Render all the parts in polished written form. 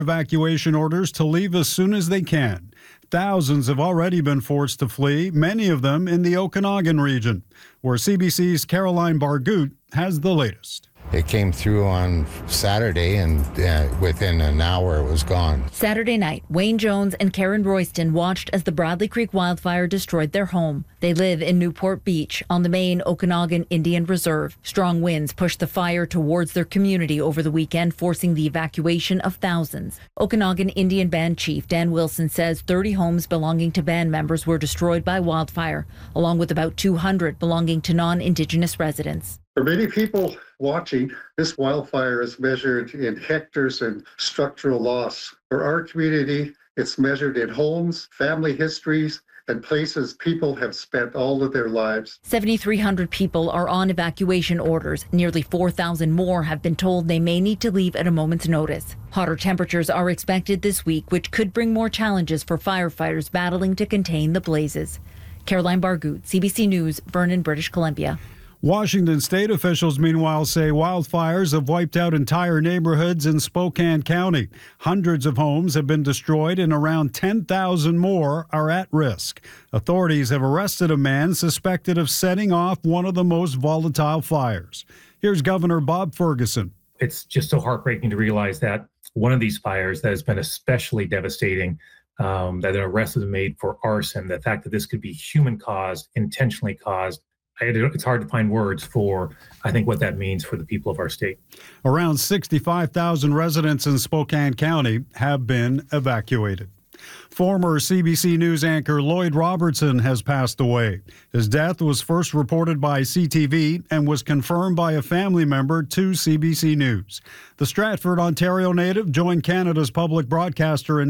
evacuation orders to leave as soon as they can. Thousands have already been forced to flee, many of them in the Okanagan region, where CBC's Caroline Bargut has the latest. It came through on Saturday, and within an hour it was gone. Saturday night, Wayne Jones and Karen Royston watched as the Bradley Creek wildfire destroyed their home. They live in Newport Beach on the main Okanagan Indian Reserve. Strong winds pushed the fire towards their community over the weekend, forcing the evacuation of thousands. Okanagan Indian Band Chief Dan Wilson says 30 homes belonging to band members were destroyed by wildfire, along with about 200 belonging to non-Indigenous residents. For many people watching, this wildfire is measured in hectares and structural loss. For our community, it's measured in homes, family histories, and places people have spent all of their lives. 7,300 people are on evacuation orders. Nearly 4,000 more have been told they may need to leave at a moment's notice. Hotter temperatures are expected this week, which could bring more challenges for firefighters battling to contain the blazes. Caroline Bargut, CBC News, Vernon, British Columbia. Washington state officials, meanwhile, say wildfires have wiped out entire neighborhoods in Spokane County. Hundreds of homes have been destroyed and around 10,000 more are at risk. Authorities have arrested a man suspected of setting off one of the most volatile fires. Here's Governor Bob Ferguson. It's just so heartbreaking to realize that one of these fires that has been especially devastating, that an arrest was made for arson, the fact that this could be human-caused, intentionally caused. It's hard to find words for, I think, what that means for the people of our state. Around 65,000 residents in Spokane County have been evacuated. Former CBC News anchor Lloyd Robertson has passed away. His death was first reported by CTV and was confirmed by a family member to CBC News. The Stratford, Ontario native joined Canada's public broadcaster in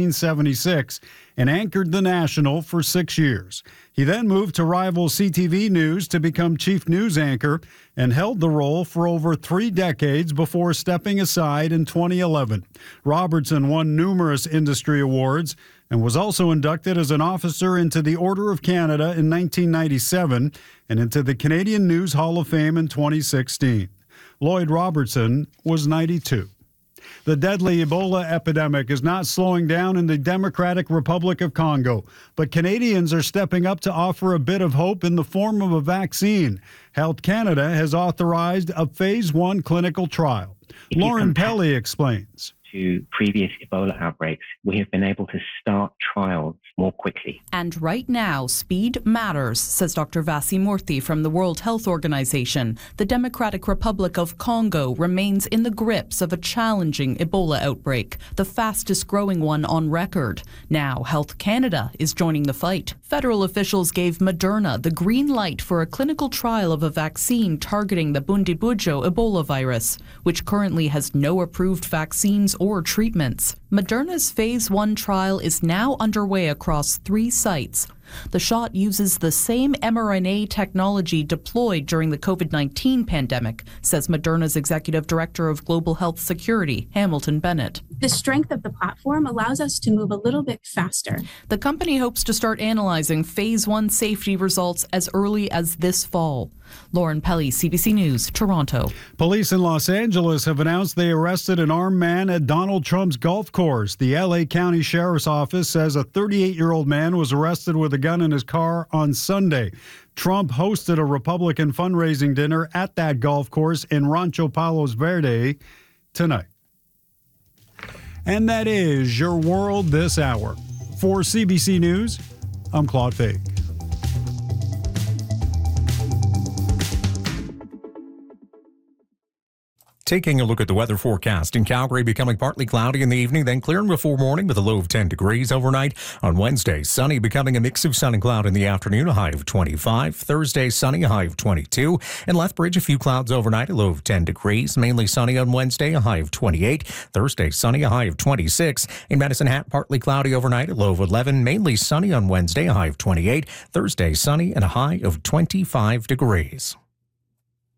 1976 and anchored The National for 6 years. He then moved to rival CTV News to become chief news anchor and held the role for over 3 decades before stepping aside in 2011. Robertson won numerous industry awards and was also inducted as an officer into the Order of Canada in 1997 and into the Canadian News Hall of Fame in 2016. Lloyd Robertson was 92. The deadly Ebola epidemic is not slowing down in the Democratic Republic of Congo, but Canadians are stepping up to offer a bit of hope in the form of a vaccine. Health Canada has authorized a phase 1 clinical trial. Lauren Pelly explains. To previous Ebola outbreaks, we have been able to start trials more quickly. And right now, speed matters, says Dr. Vasi Murthy from the World Health Organization. The Democratic Republic of Congo remains in the grips of a challenging Ebola outbreak, the fastest growing one on record. Now, Health Canada is joining the fight. Federal officials gave Moderna the green light for a clinical trial of a vaccine targeting the Bundibugyo Ebola virus, which currently has no approved vaccines or treatments. Moderna's phase 1 trial is now underway across 3 sites. The shot uses the same mRNA technology deployed during the COVID-19 pandemic, says Moderna's Executive Director of Global Health Security, Hamilton Bennett. The strength of the platform allows us to move a little bit faster. The company hopes to start analyzing phase 1 safety results as early as this fall. Lauren Pelly, CBC News, Toronto. Police in Los Angeles have announced they arrested an armed man at Donald Trump's golf course. The LA County Sheriff's Office says a 38-year-old man was arrested with a gun in his car on Sunday. Trump hosted a Republican fundraising dinner at that golf course in Rancho Palos Verdes tonight. And that is your world this hour. For CBC News, I'm Claude Fake. Taking a look at the weather forecast in Calgary, becoming partly cloudy in the evening, then clearing before morning with a low of 10 degrees overnight. On Wednesday, sunny, becoming a mix of sun and cloud in the afternoon, a high of 25. Thursday, sunny, a high of 22. In Lethbridge, a few clouds overnight, a low of 10 degrees. Mainly sunny on Wednesday, a high of 28. Thursday, sunny, a high of 26. In Medicine Hat, partly cloudy overnight, a low of 11. Mainly sunny on Wednesday, a high of 28. Thursday, sunny and a high of 25 degrees.